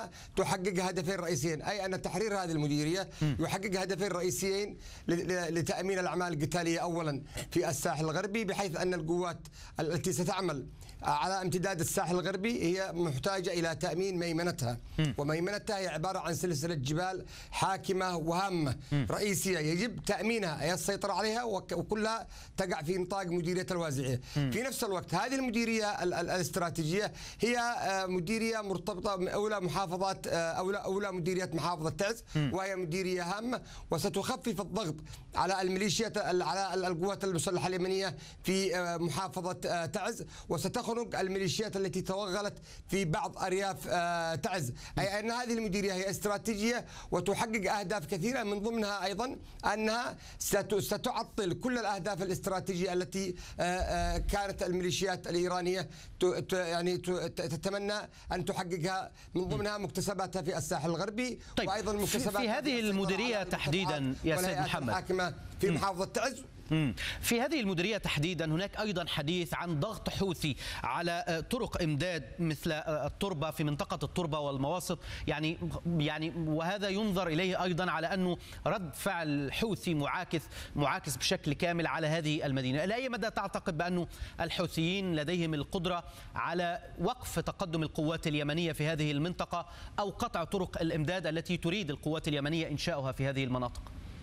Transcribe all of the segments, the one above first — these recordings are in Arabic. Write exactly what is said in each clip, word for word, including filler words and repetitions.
أنها تحقق هدفين رئيسيين، أي أن تحرير هذه المديرية يحقق هدفين رئيسيين لتأمين الأعمال القتالية أولا في الساحل الغربي، بحيث أن القوات التي ستعمل على امتداد الساحل الغربي هي محتاجة إلى تأمين ميمنتها، وميمنتها هي عبارة عن سلسلة جبال حاكمة وهامة رئيسية يجب تأمينها، أي السيطرة عليها، وكلها تقع في نطاق مديرية الوازعية. في نفس الوقت هذه المديرية الاستراتيجية هي مديرية مرتبطة أولى محافظات أولى أولى مديرية محافظة تعز، وهي مديرية هامة وستخفف الضغط على الميليشيات على القوات المسلحة اليمنية في محافظة تعز، وستخنق الميليشيات التي توغلت في بعض أرياف تعز. أي أن هذه المديرية هي استراتيجية وتحقق أهداف كثيرة، من ضمنها أيضا أنها ستعطل كل الأهداف الاستراتيجية التي كانت الميليشيات الإيرانية يعني تتمنى أن تحققها، من ضمنها مكتسباتها في الساحل الغربي. طيب وأيضا مكتسباتها في هذه المديرية تحديدا يا سيد محمد الحاكمة في محافظة تعز. في هذه المديرية تحديدا هناك أيضا حديث عن ضغط حوثي على طرق إمداد مثل التربة في منطقة التربة والمواسط، يعني يعني وهذا ينظر إليه أيضا على أنه رد فعل حوثي معاكس معاكس بشكل كامل على هذه المدينة. إلى أي مدى تعتقد بأنه الحوثيين لديهم القدرة على وقف تقدم القوات اليمنية في هذه المنطقة أو قطع طرق الإمداد التي تريد القوات اليمنية إنشاؤها في هذه المناطق؟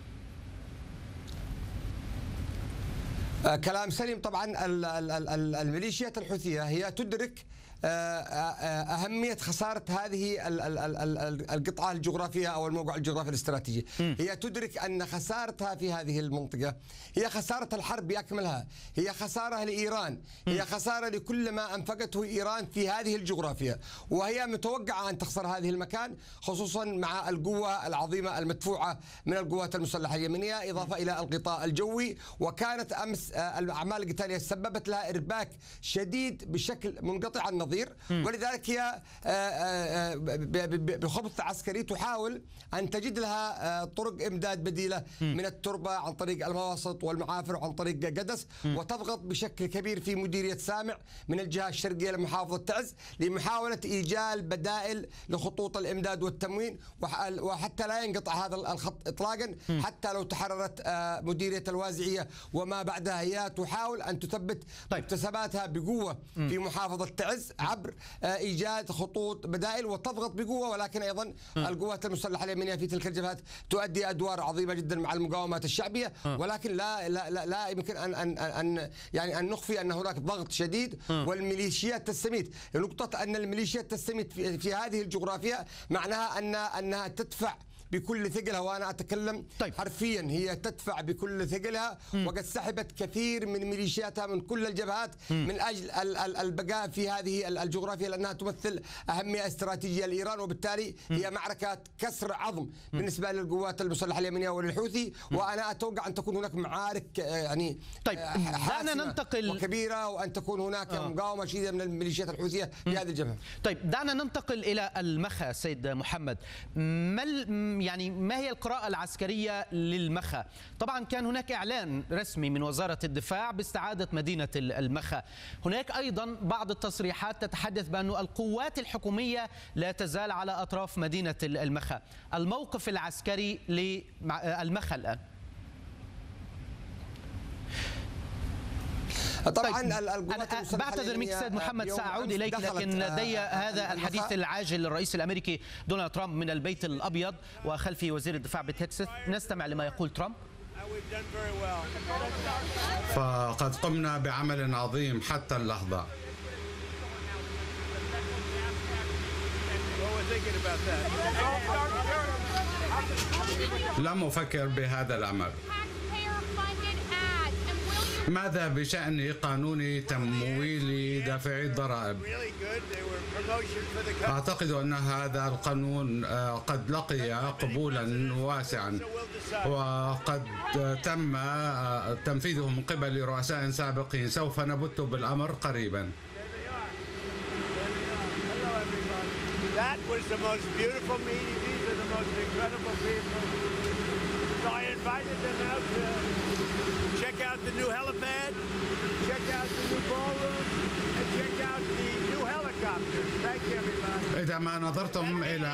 كلام سليم. طبعا الميليشيات الحوثية هي تدرك أهمية خسارة هذه القطعة الجغرافية أو الموقع الجغرافي الاستراتيجي. هي تدرك أن خسارتها في هذه المنطقة هي خسارة الحرب بأكملها، هي خسارة لإيران، هي خسارة لكل ما أنفقته إيران في هذه الجغرافيا، وهي متوقعة أن تخسر هذه المكان، خصوصا مع القوة العظيمة المدفوعة من القوات المسلحة اليمنية، إضافة إلى الغطاء الجوي. وكانت أمس الأعمال القتالية سببت لها إرباك شديد بشكل منقطع النظير، ولذلك هي بخبث عسكري تحاول أن تجد لها طرق إمداد بديلة من التربة عن طريق المواسط والمعافر وعن طريق قدس، وتضغط بشكل كبير في مديرية سامع من الجهة الشرقية لمحافظة تعز لمحاولة إيجاد بدائل لخطوط الإمداد والتموين، وحتى لا ينقطع هذا الخط إطلاقا. حتى لو تحررت مديرية الوازعية وما بعدها هي تحاول أن تثبت مكتسباتها بقوة في محافظة تعز عبر إيجاد خطوط بدائل وتضغط بقوة. ولكن أيضا القوات المسلحة اليمنية في تلك الجبهات تؤدي أدوار عظيمة جدا مع المقاومات الشعبية، ولكن لا لا لا, لا يمكن أن أن أن يعني أن نخفي أن هناك ضغط شديد، والميليشيات تستميت. نقطة أن الميليشيات تستميت في, في هذه الجغرافيا معناها أن أنها تدفع بكل ثقلها، وأنا أتكلم طيب. حرفيا هي تدفع بكل ثقلها، وقد سحبت كثير من ميليشياتها من كل الجبهات من أجل البقاء في هذه الجغرافيا، لأنها تمثل أهمية استراتيجية لإيران، وبالتالي هي معركة كسر عظم بالنسبة للقوات المسلحة اليمنية وللحوثي. وأنا أتوقع أن تكون هناك معارك يعني طيب دعنا ننتقل وكبيرة، وأن تكون هناك آه. مقاومة شديدة من الميليشيات الحوثية في هذه الجبهة. طيب دعنا ننتقل إلى المخا سيد محمد. ما يعني ما هي القراءة العسكرية للمخا؟ طبعا كان هناك إعلان رسمي من وزارة الدفاع باستعادة مدينة المخا. هناك أيضا بعض التصريحات تتحدث بأن القوات الحكومية لا تزال على أطراف مدينة المخا. الموقف العسكري للمخا الآن؟ طبعا طيب أنا بعتذر منك سيد محمد، سأعود إليك، لكن لدي هذا الحديث العاجل للرئيس الأمريكي دونالد ترامب من البيت الأبيض، وخلفي وزير الدفاع بتكساس. نستمع لما يقول ترامب. فقد قمنا بعمل عظيم حتى اللحظة. لم أفكر بهذا الأمر. ماذا بشأن قانون تمويل دافعي الضرائب؟ أعتقد أن هذا القانون قد لقي قبولا واسعا، وقد تم تنفيذه من قبل رؤساء سابقين. سوف نبت بالأمر قريبا. That was the most beautiful meeting. These are the most incredible people. So I invited them out to check out the new helipad, check out the new ballroom, and check out the new helicopters. Thank you, everybody. إذا ما نظرتم إلى